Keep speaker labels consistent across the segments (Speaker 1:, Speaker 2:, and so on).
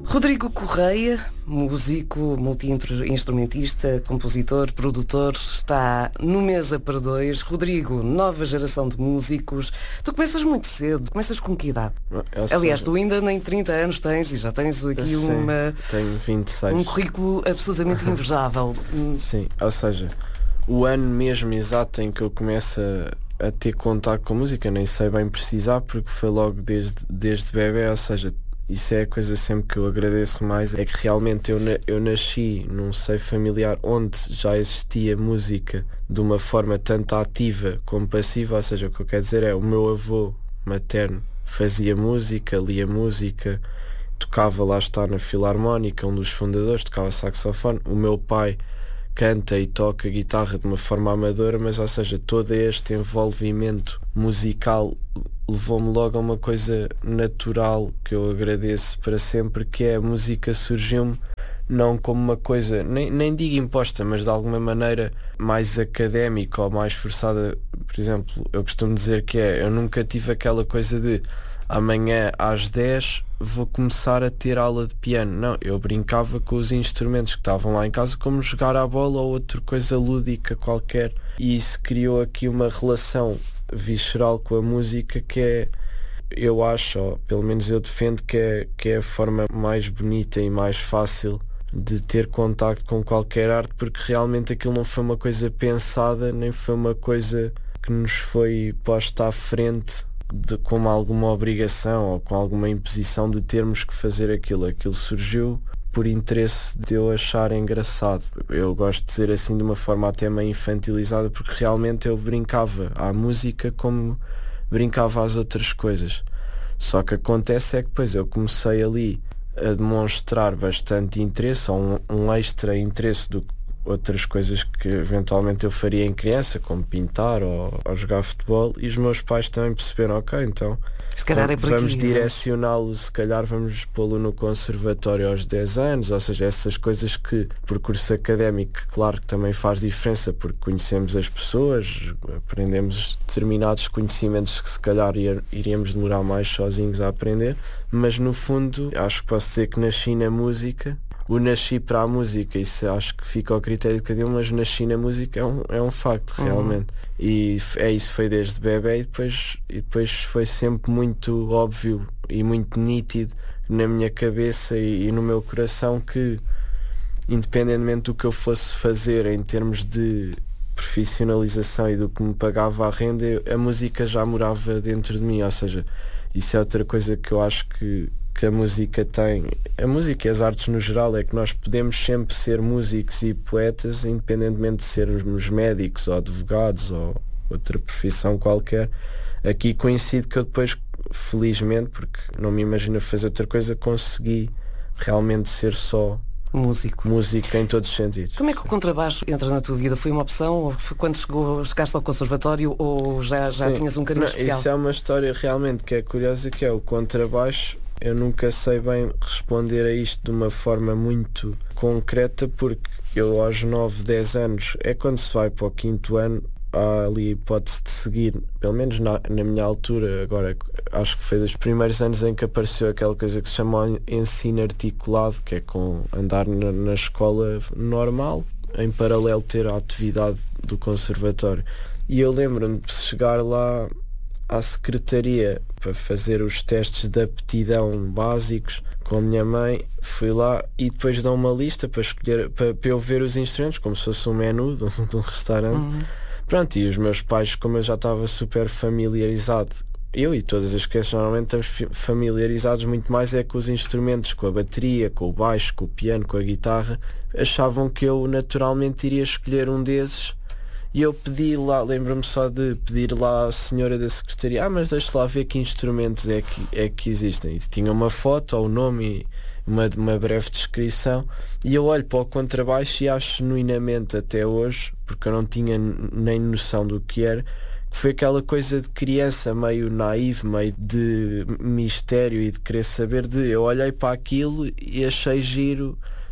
Speaker 1: Rodrigo Correia, músico, multi-instrumentista, compositor, produtor, está no Mesa para Dois. Rodrigo, nova geração de músicos. Tu começas muito cedo, começas com que idade? Aliás, tu ainda nem 30 anos tens e já tens aqui
Speaker 2: tenho 26.
Speaker 1: Um currículo absolutamente invejável.
Speaker 2: Sim, ou seja, o ano mesmo exato em que eu começo a ter contato com a música, nem sei bem precisar, porque foi logo desde bebê, ou seja, isso é a coisa sempre que eu agradeço mais, é que realmente eu nasci num seio familiar onde já existia música de uma forma tanto ativa como passiva, ou seja, o que eu quero dizer é, o meu avô materno fazia música, lia música, tocava, lá está, na Filarmónica, um dos fundadores, tocava saxofone. O meu pai canta e toca guitarra de uma forma amadora, mas, ou seja, todo este envolvimento musical levou-me logo a uma coisa natural que eu agradeço para sempre, que é a música surgiu-me não como uma coisa, nem digo imposta, mas de alguma maneira mais académica ou mais forçada. Por exemplo, eu costumo dizer que eu nunca tive aquela coisa de amanhã às 10 vou começar a ter aula de piano. Não, eu brincava com os instrumentos que estavam lá em casa, como jogar à bola ou outra coisa lúdica qualquer, e isso criou aqui uma relação visceral com a música que é, eu acho, ou pelo menos eu defendo, que é a forma mais bonita e mais fácil de ter contacto com qualquer arte, porque realmente aquilo não foi uma coisa pensada, nem foi uma coisa que nos foi posta à frente como alguma obrigação ou com alguma imposição de termos que fazer aquilo. Aquilo surgiu por interesse de eu achar engraçado. Eu gosto de dizer assim de uma forma até meio infantilizada, porque realmente eu brincava à música como brincava às outras coisas. Só que acontece é que depois eu comecei ali a demonstrar bastante interesse, ou um extra interesse do que outras coisas que eventualmente eu faria em criança, como pintar ou jogar futebol, e os meus pais também perceberam, ok, então
Speaker 1: se calhar é por
Speaker 2: vamos
Speaker 1: aqui,
Speaker 2: direcioná-lo, se calhar vamos pô-lo no conservatório aos 10 anos, ou seja, essas coisas que, por curso académico, claro que também faz diferença, porque conhecemos as pessoas, aprendemos determinados conhecimentos que se calhar iríamos demorar mais sozinhos a aprender, mas no fundo acho que posso dizer que nasci na música. O nasci para a música, isso acho que fica ao critério de cada um, mas nasci na música é um facto, realmente. E isso foi desde bebê, e depois foi sempre muito óbvio e muito nítido na minha cabeça e no meu coração que, independentemente do que eu fosse fazer em termos de profissionalização e do que me pagava a renda, a música já morava dentro de mim, ou seja, isso é outra coisa que eu acho que a música tem, a música e as artes no geral, é que nós podemos sempre ser músicos e poetas, independentemente de sermos médicos ou advogados ou outra profissão qualquer. Aqui coincide que eu depois, felizmente, porque não me imagino fazer outra coisa, consegui realmente ser só música em todos os sentidos.
Speaker 1: Como é que o contrabaixo entra na tua vida? Foi uma opção ou foi quando chegaste ao conservatório, ou já tinhas um carinho especial?
Speaker 2: Isso é uma história realmente que é curiosa, que é o contrabaixo. Eu nunca sei bem responder a isto de uma forma muito concreta, porque eu aos 9, 10 anos, é quando se vai para o 5º ano, há ali a hipótese de seguir, pelo menos na minha altura, agora acho que foi dos primeiros anos em que apareceu aquela coisa que se chama ensino articulado, que é com andar na escola normal, em paralelo ter a atividade do conservatório. E eu lembro-me de chegar lá à secretaria para fazer os testes de aptidão básicos com a minha mãe, fui lá e depois dão uma lista para escolher, para eu ver os instrumentos, como se fosse um menu de um restaurante. Pronto, e os meus pais, como eu já estava super familiarizado, eu e todas as crianças normalmente estamos familiarizados muito mais com os instrumentos, com a bateria, com o baixo, com o piano, com a guitarra, achavam que eu naturalmente iria escolher um desses. E eu pedi lá, lembro-me só de pedir lá à senhora da secretaria, mas deixe lá ver que instrumentos é que existem. E tinha uma foto, o nome e uma breve descrição, e eu olho para o contrabaixo e acho genuinamente até hoje, porque eu não tinha nem noção do que era, que foi aquela coisa de criança meio naive, meio de mistério e de querer saber eu olhei para aquilo e achei giro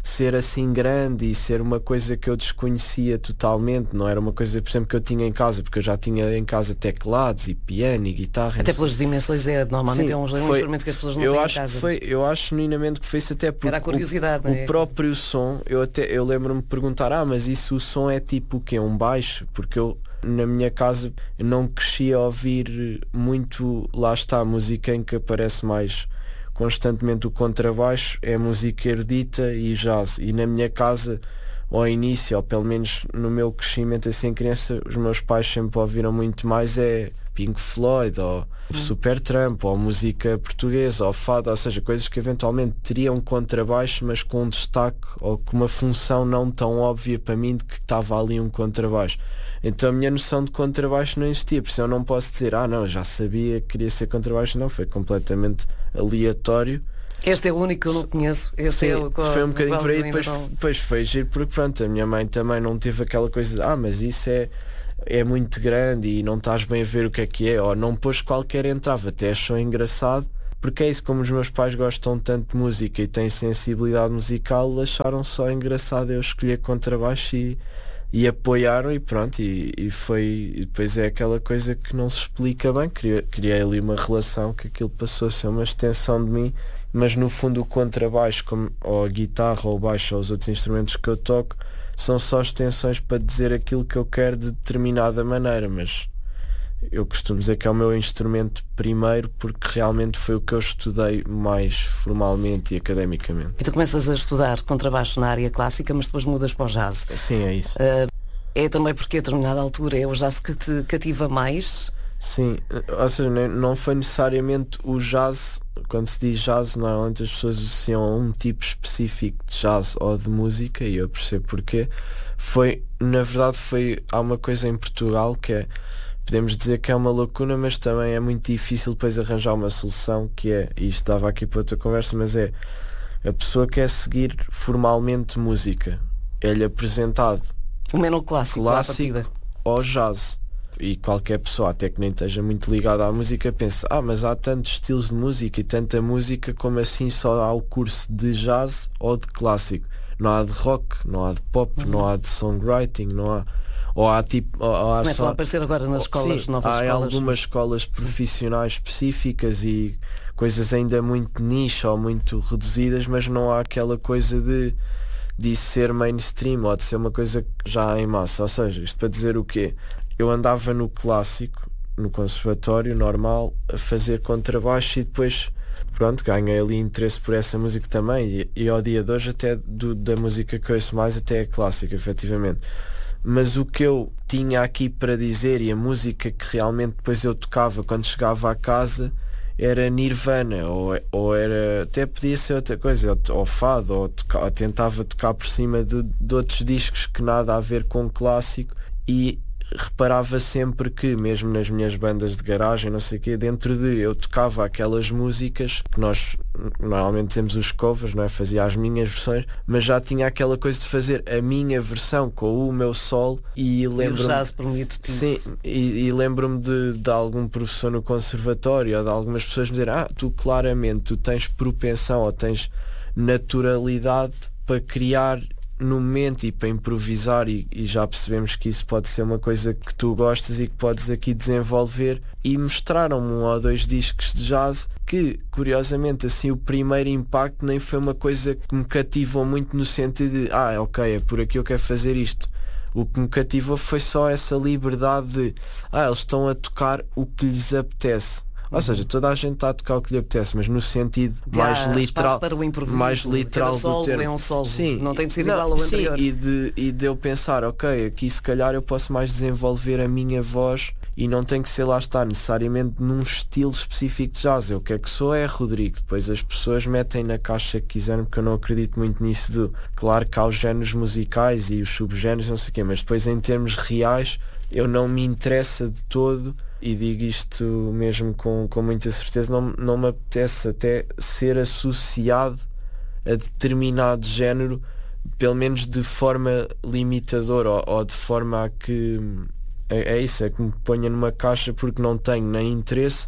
Speaker 2: ser assim grande e ser uma coisa que eu desconhecia totalmente, não era uma coisa, por exemplo, que eu tinha em casa, porque eu já tinha em casa teclados e piano e guitarra.
Speaker 1: Até pelas dimensões normalmente
Speaker 2: sim,
Speaker 1: é um instrumento que as pessoas não têm em casa.
Speaker 2: Eu acho genuinamente que foi isso, até porque
Speaker 1: era a curiosidade,
Speaker 2: o próprio som, eu lembro-me de perguntar, mas isso o som é tipo o quê? Um baixo? Porque eu na minha casa eu não cresci a ouvir muito, lá está, a música em que aparece mais constantemente o contrabaixo, é música erudita e jazz, e na minha casa ao início, ou pelo menos no meu crescimento assim criança, os meus pais sempre ouviram muito mais Pink Floyd ou Supertramp ou música portuguesa ou fado, ou seja, coisas que eventualmente teriam contrabaixo mas com um destaque ou com uma função não tão óbvia para mim de que estava ali um contrabaixo. Então a minha noção de contrabaixo não existia, por isso eu não posso dizer, não, já sabia que queria ser contrabaixo, não, foi completamente aleatório.
Speaker 1: Este é o único que eu não conheço.
Speaker 2: Sim, foi um bocadinho por aí, depois foi giro, porque pronto, a minha mãe também não teve aquela coisa de, mas isso é muito grande e não estás bem a ver o que é, ou não pôs qualquer entrave, até achou engraçado, porque é isso, como os meus pais gostam tanto de música e têm sensibilidade musical, acharam só engraçado eu escolher contrabaixo e apoiaram e pronto, e foi, e depois é aquela coisa que não se explica bem, criei ali uma relação que aquilo passou a ser uma extensão de mim, mas no fundo o contrabaixo, ou a guitarra, ou o baixo, ou os outros instrumentos que eu toco, são só extensões para dizer aquilo que eu quero de determinada maneira, mas eu costumo dizer que é o meu instrumento primeiro porque realmente foi o que eu estudei mais formalmente e academicamente.
Speaker 1: E tu começas a estudar contrabaixo na área clássica, mas depois mudas para o jazz.
Speaker 2: Sim, é isso.
Speaker 1: É também porque a determinada altura é o jazz que te cativa mais?
Speaker 2: Sim, ou seja, não foi necessariamente o jazz. Quando se diz jazz, normalmente as pessoas associam a um tipo específico de jazz ou de música, e eu percebo porquê. Na verdade há uma coisa em Portugal que é, podemos dizer que é uma lacuna, mas também é muito difícil depois arranjar uma solução, que é, e isto dava aqui para outra conversa, mas é, a pessoa quer seguir formalmente música, é-lhe apresentado
Speaker 1: o menu clássico
Speaker 2: ou jazz. E qualquer pessoa, até que nem esteja muito ligada à música, pensa, mas há tantos estilos de música e tanta música, como assim só há o curso de jazz ou de clássico? Não há de rock, não há de pop, não há de songwriting, não há... Ou há tipo...
Speaker 1: Começam a aparecer agora nas escolas, novas
Speaker 2: há
Speaker 1: escolas.
Speaker 2: Algumas escolas profissionais específicas e coisas ainda muito nicho ou muito reduzidas, mas não há aquela coisa de ser mainstream ou de ser uma coisa que já há em massa. Ou seja, isto para dizer o quê? Eu andava no clássico, no conservatório normal, a fazer contrabaixo e depois, pronto, ganhei ali interesse por essa música também e ao dia de hoje até da música que eu ouço mais até é clássica, efetivamente. Mas o que eu tinha aqui para dizer e a música que realmente depois eu tocava quando chegava à casa era Nirvana ou era, até podia ser outra coisa, ou fado, ou tentava tocar por cima de outros discos que nada a ver com o clássico, e reparava sempre que, mesmo nas minhas bandas de garagem, não sei o quê, dentro eu tocava aquelas músicas que nós normalmente temos os covers, não é? Fazia as minhas versões, mas já tinha aquela coisa de fazer a minha versão com o meu solo, e lembro-me...
Speaker 1: E o jazz permite-te
Speaker 2: sim, e lembro-me de algum professor no conservatório ou de algumas pessoas me dizer, tu claramente tu tens propensão ou tens naturalidade para criar no momento e para improvisar, e já percebemos que isso pode ser uma coisa que tu gostas e que podes aqui desenvolver. E mostraram-me 1 ou 2 discos de jazz que, curiosamente, assim, o primeiro impacto nem foi uma coisa que me cativou muito no sentido de ok, é por aqui eu quero fazer isto. O que me cativou foi só essa liberdade de eles estão a tocar o que lhes apetece. Ou seja, toda a gente está a tocar o que lhe apetece, mas no sentido mais literal,
Speaker 1: para o improviso,
Speaker 2: mais literal do termo.
Speaker 1: É um solo.
Speaker 2: Sim,
Speaker 1: não tem de ser igual ao anterior.
Speaker 2: E de eu pensar, ok, aqui se calhar eu posso mais desenvolver a minha voz e não tem que ser, lá está, necessariamente num estilo específico de jazz. Eu, o que é que sou é Rodrigo. Depois as pessoas metem na caixa que quiserem, porque eu não acredito muito nisso claro que há os géneros musicais e os subgéneros, não sei o quê, mas depois em termos reais eu não me interessa de todo. E digo isto mesmo com muita certeza, não me apetece até ser associado a determinado género, pelo menos de forma limitadora, ou de forma a que é isso, é que me ponha numa caixa, porque não tenho nem interesse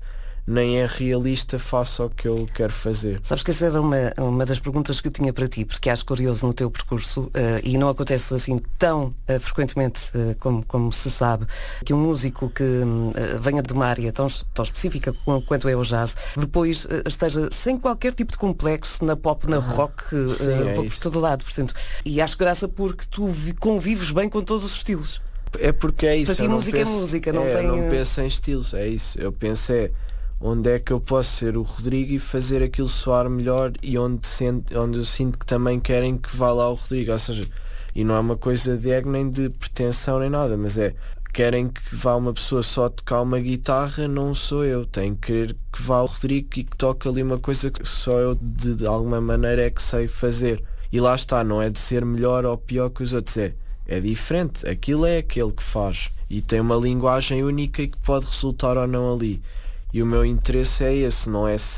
Speaker 2: nem é realista face ao que eu quero fazer.
Speaker 1: Sabes que essa era uma das perguntas que eu tinha para ti, porque acho curioso no teu percurso, e não acontece assim tão frequentemente como se sabe, que um músico que venha de uma área tão específica quanto é o jazz, depois esteja sem qualquer tipo de complexo na pop, na rock, por todo lado, portanto, e acho graça porque tu convives bem com todos os estilos.
Speaker 2: É porque é isso.
Speaker 1: Para ti música é música, não tem...
Speaker 2: Eu não penso em estilos, é isso. Eu penso onde é que eu posso ser o Rodrigo e fazer aquilo soar melhor, e onde eu sinto que também querem que vá lá o Rodrigo. Ou seja, e não é uma coisa de ego nem de pretensão nem nada, mas querem que vá uma pessoa só tocar uma guitarra, não sou eu. Tenho que querer que vá o Rodrigo e que toque ali uma coisa que só eu de alguma maneira é que sei fazer. E lá está, não é de ser melhor ou pior que os outros, é diferente. Aquilo é aquele que faz e tem uma linguagem única e que pode resultar ou não ali. E o meu interesse é esse, não é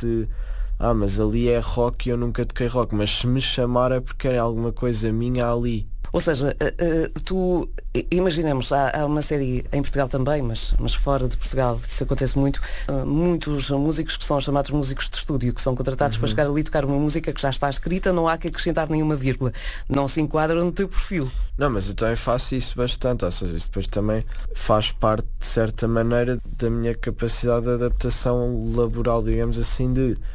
Speaker 2: mas ali é rock e eu nunca toquei rock, mas se me chamar é porque é alguma coisa minha ali.
Speaker 1: Ou seja, tu, imaginemos, há uma série em Portugal também, mas fora de Portugal, isso acontece muito, muitos músicos que são chamados músicos de estúdio, que são contratados para chegar ali e tocar uma música que já está escrita, não há que acrescentar nenhuma vírgula, não se enquadra no teu perfil. Não,
Speaker 2: mas eu também faço isso bastante, ou seja, isso depois também faz parte, de certa maneira, da minha capacidade de adaptação laboral, digamos assim,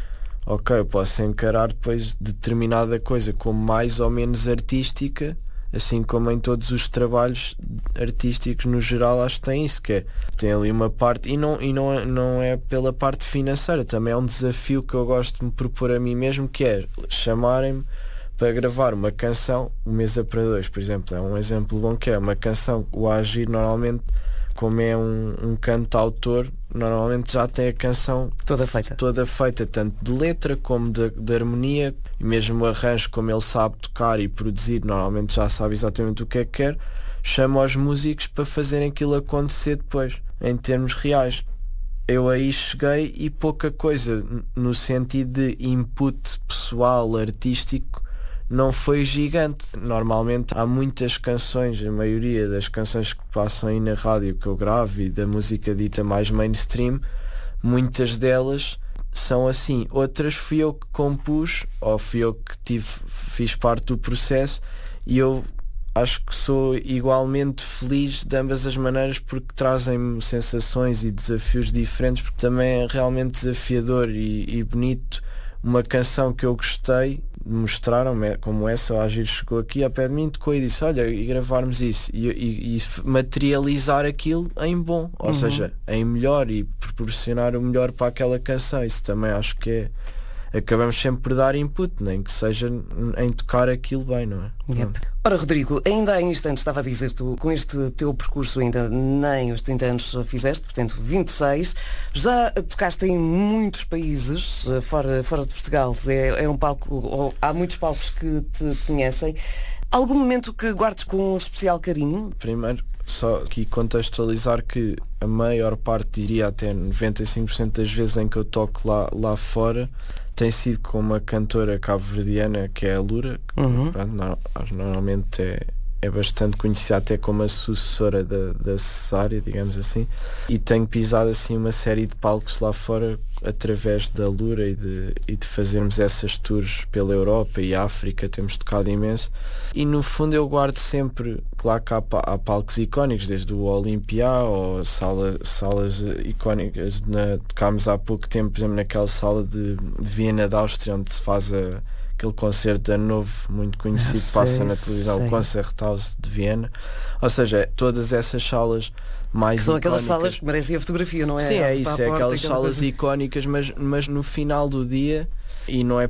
Speaker 2: ok, eu posso encarar depois determinada coisa como mais ou menos artística, assim como em todos os trabalhos artísticos no geral. Acho que tem isso, tem ali uma parte, e não é pela parte financeira, também é um desafio que eu gosto de me propor a mim mesmo, que é chamarem-me para gravar uma canção, o Mesa para Dois, por exemplo, é um exemplo bom, que é uma canção, o Agir normalmente, como é um cantautor, normalmente já tem a canção toda feita, tanto de letra como de harmonia, e mesmo o arranjo, como ele sabe tocar e produzir, normalmente já sabe exatamente o que é que quer. Chama os músicos para fazerem aquilo acontecer depois, em termos reais. Eu aí cheguei e pouca coisa, no sentido de input pessoal, artístico, não foi gigante. Normalmente há muitas canções, a maioria das canções que passam aí na rádio que eu gravo e da música dita mais mainstream, muitas delas são assim. Outras fui eu que compus, ou fui eu que fiz parte do processo, e eu acho que sou igualmente feliz de ambas as maneiras, porque trazem-me sensações e desafios diferentes, porque também é realmente desafiador e bonito uma canção que eu gostei, mostraram-me como essa, o Agir chegou aqui ao pé de mim, tocou e disse, olha, e gravarmos isso e materializar aquilo em bom, ou seja, em melhor, e proporcionar o melhor para aquela canção. Isso também acho que acabamos sempre por dar input, nem que seja em tocar aquilo bem, não é?
Speaker 1: Yep. Ora, Rodrigo, ainda há instantes estava a dizer, tu com este teu percurso ainda nem os 30 anos fizeste, portanto 26, já tocaste em muitos países fora de Portugal, é um palco, ou há muitos palcos que te conhecem. Algum momento que guardes com um especial carinho?
Speaker 2: Primeiro, só aqui contextualizar que a maior parte, diria até 95% das vezes em que eu toco lá fora, tem sido com uma cantora cabo-verdiana, que é a Lura, que pronto, normalmente é bastante conhecida até como a sucessora da Cesária, digamos assim, e tenho pisado assim uma série de palcos lá fora através da Lura e de fazermos essas tours pela Europa e África. Temos tocado imenso, e no fundo eu guardo sempre, claro que há palcos icónicos, desde o Olympia ou salas icónicas. Tocámos há pouco tempo, por exemplo, naquela sala de Viena da Áustria, onde se faz aquele concerto de Ano Novo muito conhecido, passa na televisão, o Concerthaus de Viena. Ou seja, todas essas salas mais
Speaker 1: que são
Speaker 2: icónicas,
Speaker 1: aquelas salas que merecem a fotografia, não é?
Speaker 2: Sim, é isso, é aquelas salas icónicas, mas no final do dia, e não é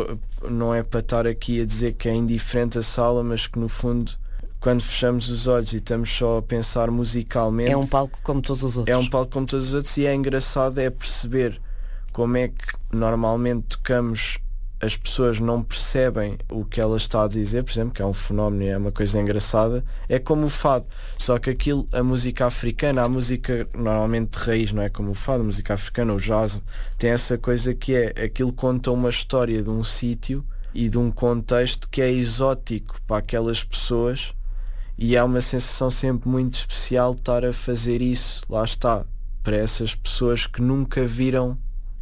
Speaker 2: para estar aqui a dizer que é indiferente a sala, mas que no fundo, quando fechamos os olhos e estamos só a pensar musicalmente,
Speaker 1: é um palco como todos os outros.
Speaker 2: É um palco como todos os outros, e é engraçado perceber como é que normalmente tocamos, as pessoas não percebem o que ela está a dizer, por exemplo, que é um fenómeno, é uma coisa engraçada. É como o fado, só que a música africana, a música normalmente de raiz, não é como o fado, a música africana, o jazz, tem essa coisa que aquilo conta uma história de um sítio e de um contexto que é exótico para aquelas pessoas, e é uma sensação sempre muito especial estar a fazer isso, lá está, para essas pessoas que nunca viram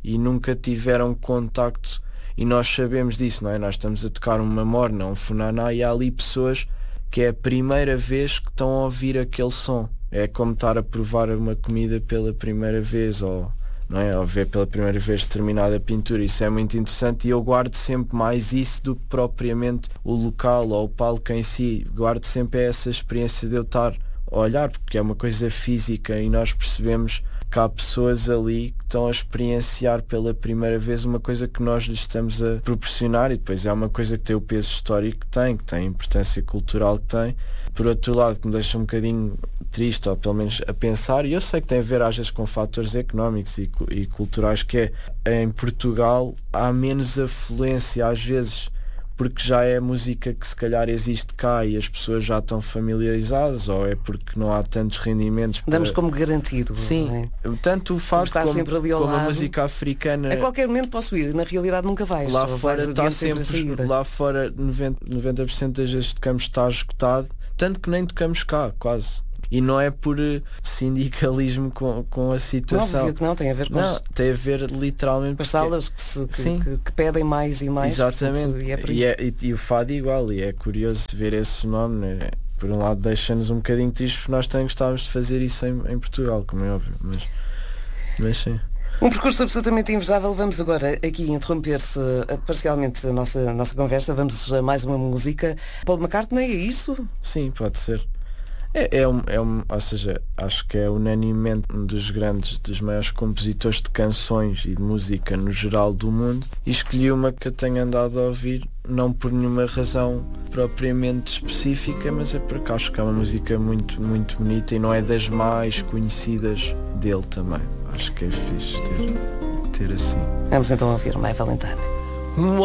Speaker 2: e nunca tiveram contacto, e nós sabemos disso, não é? Nós estamos a tocar uma morna, um funaná, e há ali pessoas que é a primeira vez que estão a ouvir aquele som. É como estar a provar uma comida pela primeira vez, ou, não é? Ou ver pela primeira vez determinada pintura. Isso é muito interessante, e eu guardo sempre mais isso do que propriamente o local ou o palco em si. Guardo sempre essa experiência de eu estar a olhar, porque é uma coisa física, e nós percebemos que há pessoas ali que estão a experienciar pela primeira vez uma coisa que nós lhes estamos a proporcionar, e depois é uma coisa que tem o peso histórico que tem a importância cultural que tem. Por outro lado, que me deixa um bocadinho triste, ou pelo menos a pensar, e eu sei que tem a ver às vezes com fatores económicos e culturais, que é, em Portugal há menos afluência às vezes, porque já é música que se calhar existe cá e as pessoas já estão familiarizadas, ou é porque não há tantos rendimentos.
Speaker 1: Damos como garantido.
Speaker 2: Sim,
Speaker 1: não é?
Speaker 2: Tanto o fado como a música africana.
Speaker 1: A qualquer momento posso ir, na realidade nunca vais.
Speaker 2: Lá fora está sempre, lá fora 90% das vezes tocamos está esgotado, tanto que nem tocamos cá, quase. E não é por sindicalismo com a situação.
Speaker 1: Não, que não, tem a ver com
Speaker 2: tem a ver literalmente
Speaker 1: com as salas que pedem mais e mais.
Speaker 2: Exatamente.
Speaker 1: Portanto,
Speaker 2: e o fado igual, e é curioso ver esse fenómeno. Por um lado deixa-nos um bocadinho tristes, porque nós também gostávamos de fazer isso em Portugal, como é óbvio, mas sim.
Speaker 1: Um percurso absolutamente invejável. Vamos agora aqui interromper-se parcialmente a nossa conversa. Vamos a mais uma música. Paul McCartney, é isso?
Speaker 2: Sim, pode ser. Ou seja, acho que é unanimemente um dos maiores compositores de canções e de música no geral do mundo, e escolhi uma que eu tenho andado a ouvir, não por nenhuma razão propriamente específica, mas é porque acho que é uma música muito, muito bonita, e não é das mais conhecidas dele também. Acho que é fixe ter assim.
Speaker 1: Vamos então ouvir My Valentine.